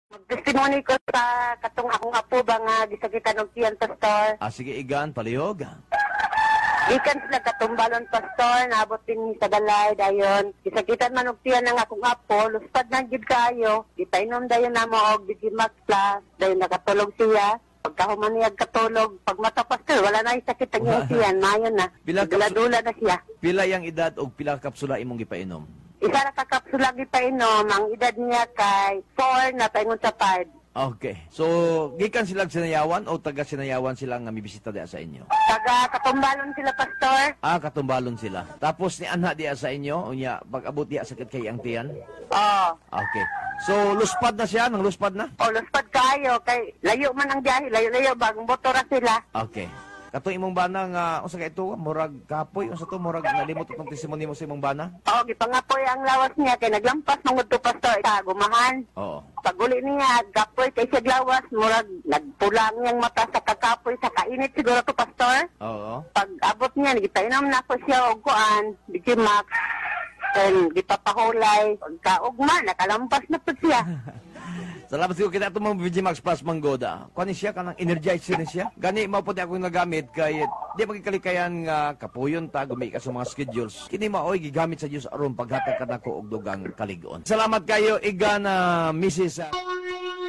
Magtestimony ko sa katong akong apo ba nga gisakitan og tiyan pastor. Sige, Igan, palihog. Ikan sila katumbalon pastor, naabot din sa balay dayon. Gisakitan man og tiyan ng akong apo, luspad na gid kayo. Gipainom dayon namo og Digimax Plus, dayon nakatulog siya. Pagkahuman niya katulog, pag mata pastor, wala na yung sakit ang iyong tiyan, mayon na. Dula-dula na siya. Pila yang edad o pila ka kapsula imong gipainom? Isa na kakapsula gipainom, ang edad niya kay 4 na paingon sa 5. Okay. So, gikan sila sinayawan o taga sinayawan sila nga mibisita diya sa inyo? Taga katumbalon sila pastor. Katumbalon sila. Tapos ni anha diya sa inyo, unya pag-abot diya sakit kay ang tiyan? Oo. Okay. So, luspad na siya, nang luspad na? O, luspad kayo, kay layo man ang biyahe, layo-layo, bagong motora sila. Okay. Katong imong bana nga, unsa ka ito, murag kapoy, unsa to, murag nalimot itong testimony mo sa imong bana? Oo, gipangapoy ang lawas niya, kay naglampas ng to pastor, gumahan. Oo. Paguli niya, gapoy kay siya lawas, murag nagpulang niyang mata sa kakapoy, sa kainit siguro to pastor. Oo. Pag abot niya, nagipainom na ako siya og kuan, Digimax, then gipapahulay, pagkaugma, nakalampas na po siya. Salamat siguro kita itong mga VG Max Plus Manggoda. Kani siya, kanang energizer na siya. Gani, mao po di ako nagamit kay di magkakalikayan nga kapuyon ta, gumi ka sa mga schedules. Kini maoy, gigamit sa Diyos aron paghatag ka na ko og dugang kaligon. Salamat kayo, Igan, Mrs.